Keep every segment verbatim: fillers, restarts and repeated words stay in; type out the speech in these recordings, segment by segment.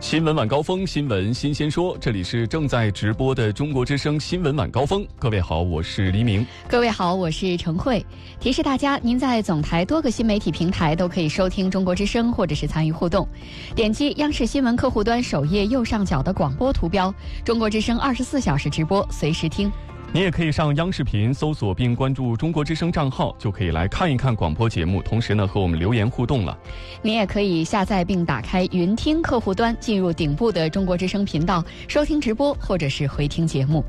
新闻晚高峰，新闻新鲜说，这里是正在直播的中国之声新闻晚高峰。各位好，我是黎明。 各位好，我是程慧。提示大家，您在总台多个新媒体平台都可以收听中国之声，或者是参与互动。点击央视新闻客户端首页右上角的广播图标，中国之声二十四小时直播，随时听。 你也可以上央视频搜索并关注中国之声账号，就可以来看一看广播节目，同时呢和我们留言互动了。 你也可以下载并打开云听客户端，进入顶部的中国之声频道，收听直播或者是回听节目。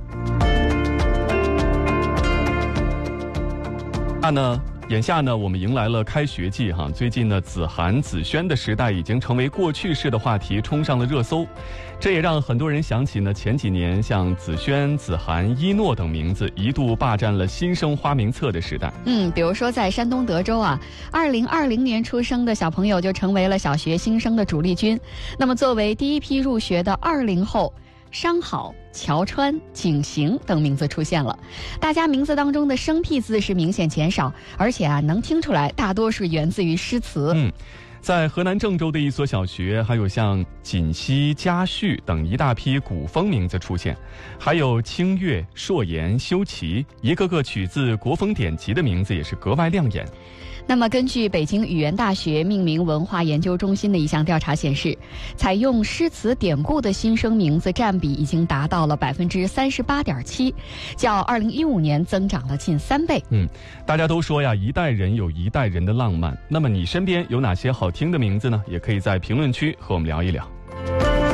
那呢眼下呢，我们迎来了开学季哈。最近呢，子涵、子轩的时代已经成为过去式的话题，冲上了热搜。这也让很多人想起呢，前几年像子轩、子涵、一诺等名字一度霸占了新生花名册的时代。 嗯，比如说在山东德州啊，二零二零年出生的小朋友就成为了小学新生的主力军。那么作为第一批入学的二零后，商好、乔川、景行等名字出现了，大家名字当中的生僻字是明显减少，而且啊，能听出来大多是源自于诗词。 嗯，在河南郑州的一所小学，还有像锦溪、嘉序等一大批古风名字出现，还有清越、硕言、修齐，一个个取自国风典籍的名字也是格外亮眼。 那么根据北京语言大学命名文化研究中心的一项调查显示，采用诗词典故的新生名字占比已经达到了百分之三十八点七，较二零一五年增长了近三倍。 嗯，大家都说呀，一代人有一代人的浪漫。那么你身边有哪些好听的名字呢？也可以在评论区和我们聊一聊。